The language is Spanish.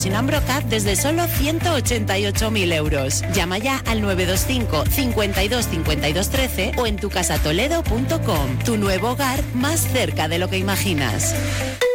en Brocat desde solo 188.000 euros. Llama ya al 925 52 52 13 o en tucasatoledo.com. Tu nuevo hogar más cerca de lo que imaginas.